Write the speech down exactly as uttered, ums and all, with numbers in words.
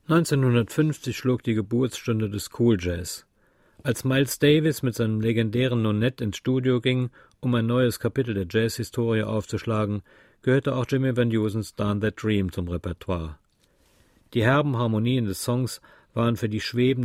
neunzehnhundertfünfzig schlug die Geburtsstunde des Cool Jazz. Als Miles Davis mit seinem legendären Nonett ins Studio ging, um ein neues Kapitel der Jazzhistorie aufzuschlagen, gehörte auch Jimmy Van Husens Darn That Dream zum Repertoire. Die herben Harmonien des Songs waren für die schwebende